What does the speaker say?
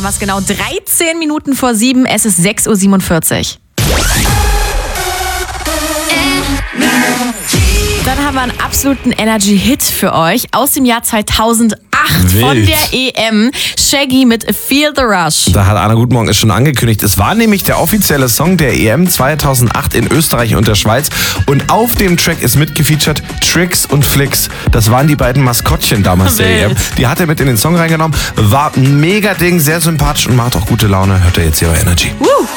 haben es genau 13 Minuten vor 7. Es ist 6:47 Uhr. Dann haben wir einen absoluten Energy-Hit für euch aus dem Jahr 2008 von der EM. Shaggy mit Feel the Rush. Da hat Anna Guten Morgen es schon angekündigt. Es war nämlich der offizielle Song der EM 2008 in Österreich und der Schweiz. Und auf dem Track ist mitgefeatured Tricks und Flicks. Das waren die beiden Maskottchen damals der EM. Die hat er mit in den Song reingenommen. War ein mega Ding, sehr sympathisch und macht auch gute Laune. Hört ihr jetzt hier bei Energy.